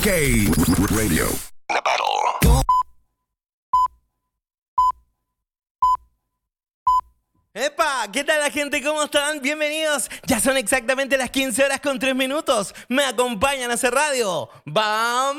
OK Radio. The battle. ¡Epa! ¿Qué tal la gente? ¿Cómo están? Bienvenidos. Ya son exactamente las 15 horas con 3 minutos. Me acompañan a hacer radio. ¡Vamos!